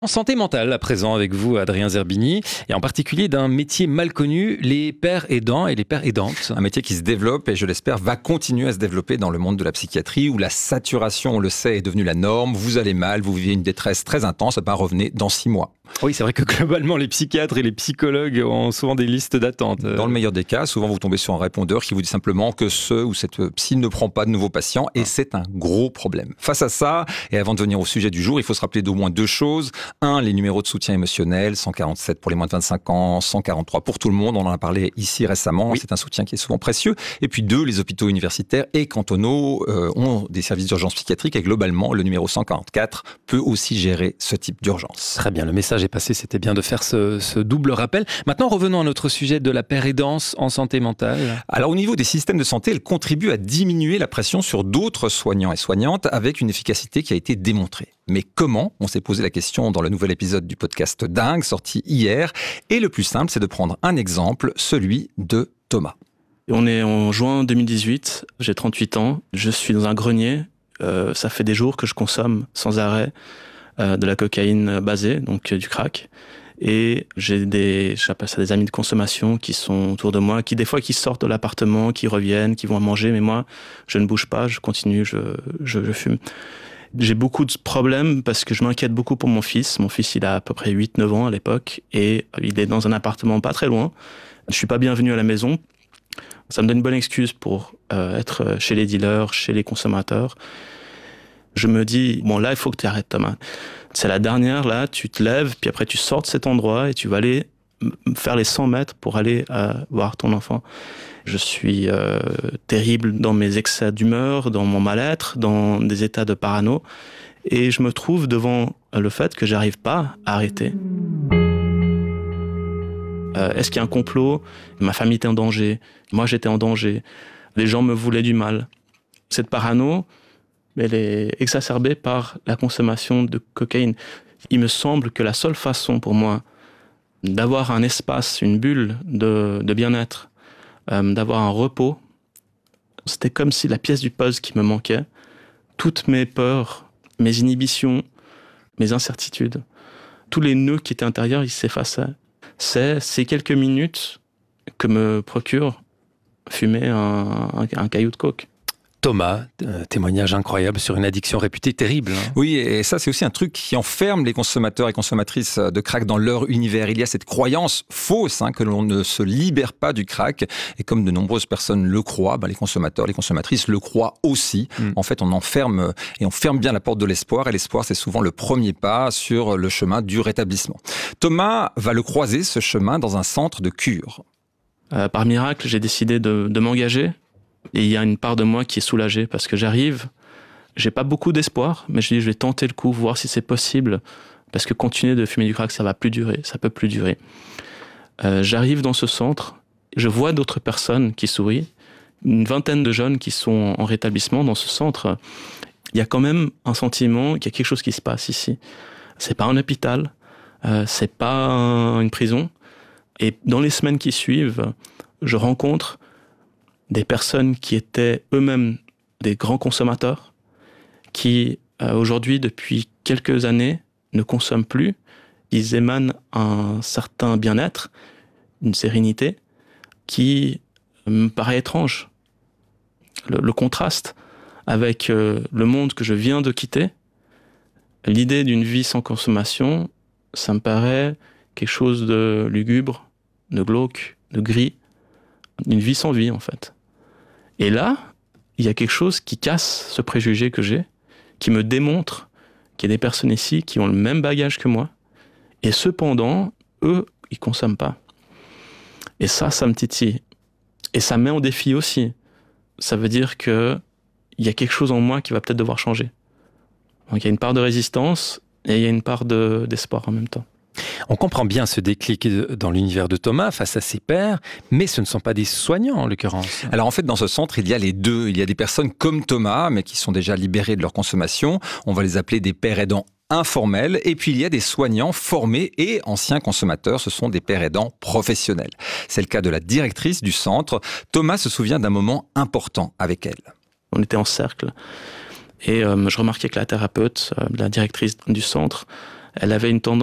En santé mentale, à présent avec vous, Adrien Zerbini, et en particulier d'un métier mal connu, les pères aidants et les pères aidantes. Un métier qui se développe et, je l'espère, va continuer à se développer dans le monde de la psychiatrie où la saturation, on le sait, est devenue la norme. Vous allez mal, vous vivez une détresse très intense, revenez dans 6 mois. Oui, c'est vrai que globalement, les psychiatres et les psychologues ont souvent des listes d'attente. Dans le meilleur des cas, souvent vous tombez sur un répondeur qui vous dit simplement que ce ou cette psy ne prend pas de nouveaux patients et c'est un gros problème. Face à ça, et avant de venir au sujet du jour, il faut se rappeler d'au moins 2 choses. 1, les numéros de soutien émotionnel, 147 pour les moins de 25 ans, 143 pour tout le monde, on en a parlé ici récemment, oui. C'est un soutien qui est souvent précieux. Et puis 2, les hôpitaux universitaires et cantonaux ont des services d'urgence psychiatrique et globalement, le numéro 144 peut aussi gérer ce type d'urgence. Très bien, le message est passé, c'était bien de faire ce double rappel. Maintenant, revenons à notre sujet de la pérédance en santé mentale. Alors au niveau des systèmes de santé, elle contribue à diminuer la pression sur d'autres soignants et soignantes avec une efficacité qui a été démontrée. Mais comment ? On s'est posé la question dans le nouvel épisode du podcast Dingue, sorti hier. Et le plus simple, c'est de prendre un exemple, celui de Thomas. On est en juin 2018, j'ai 38 ans, je suis dans un grenier. Ça fait des jours que je consomme sans arrêt de la cocaïne basée, donc du crack. Et j'appelle ça des amis de consommation qui sont autour de moi, qui des fois qui sortent de l'appartement, qui reviennent, qui vont manger, mais moi, je ne bouge pas, je continue, je fume. J'ai beaucoup de problèmes parce que je m'inquiète beaucoup pour mon fils. Mon fils, il a à peu près 8-9 ans à l'époque et il est dans un appartement pas très loin. Je suis pas bienvenu à la maison. Ça me donne une bonne excuse pour être chez les dealers, chez les consommateurs. Je me dis, bon là, il faut que tu arrêtes, Thomas. C'est la dernière, là, tu te lèves, puis après tu sors de cet endroit et tu vas aller faire les 100 mètres pour aller voir ton enfant. Je suis terrible dans mes excès d'humeur, dans mon mal-être, dans des états de parano. Et je me trouve devant le fait que j'arrive pas à arrêter. Est-ce qu'il y a un complot ? Ma famille était en danger. Moi, j'étais en danger. Les gens me voulaient du mal. Cette parano, elle est exacerbée par la consommation de cocaïne. Il me semble que la seule façon pour moi d'avoir un espace, une bulle de bien-être, d'avoir un repos, c'était comme si la pièce du puzzle qui me manquait, toutes mes peurs, mes inhibitions, mes incertitudes, tous les nœuds qui étaient intérieurs, ils s'effaçaient. C'est ces quelques minutes que me procure fumer un caillou de coke. Thomas, témoignage incroyable sur une addiction réputée terrible. Oui, et ça c'est aussi un truc qui enferme les consommateurs et consommatrices de crack dans leur univers. Il y a cette croyance fausse que l'on ne se libère pas du crack. Et comme de nombreuses personnes le croient, les consommateurs, les consommatrices le croient aussi. En fait, on enferme et on ferme bien la porte de l'espoir. Et l'espoir, c'est souvent le premier pas sur le chemin du rétablissement. Thomas va le croiser, ce chemin, dans un centre de cure. Par miracle, j'ai décidé de m'engager. Et il y a une part de moi qui est soulagée parce que j'arrive, j'ai pas beaucoup d'espoir, mais je dis je vais tenter le coup, voir si c'est possible, parce que continuer de fumer du crack, ça peut plus durer. J'arrive dans ce centre, je vois d'autres personnes qui sourient, une vingtaine de jeunes qui sont en rétablissement dans ce centre. Il y a quand même un sentiment qu'il y a quelque chose qui se passe ici. C'est pas un hôpital, c'est pas une prison. Et dans les semaines qui suivent, je rencontre des personnes qui étaient eux-mêmes des grands consommateurs, qui aujourd'hui, depuis quelques années, ne consomment plus. Ils émanent un certain bien-être, une sérénité, qui me paraît étrange. Le contraste avec le monde que je viens de quitter, l'idée d'une vie sans consommation, ça me paraît quelque chose de lugubre, de glauque, de gris, une vie sans vie en fait. Et là, il y a quelque chose qui casse ce préjugé que j'ai, qui me démontre qu'il y a des personnes ici qui ont le même bagage que moi, et cependant, eux, ils consomment pas. Et ça me titille. Et ça me met en défi aussi. Ça veut dire qu'il y a quelque chose en moi qui va peut-être devoir changer. Donc il y a une part de résistance, et il y a une part d'espoir en même temps. On comprend bien ce déclic dans l'univers de Thomas face à ses pairs, mais ce ne sont pas des soignants en l'occurrence. Alors en fait, dans ce centre, il y a les deux. Il y a des personnes comme Thomas, mais qui sont déjà libérées de leur consommation. On va les appeler des pairs aidants informels. Et puis il y a des soignants formés et anciens consommateurs. Ce sont des pairs aidants professionnels. C'est le cas de la directrice du centre. Thomas se souvient d'un moment important avec elle. On était en cercle et je remarquais que la thérapeute, la directrice du centre, elle avait une tendance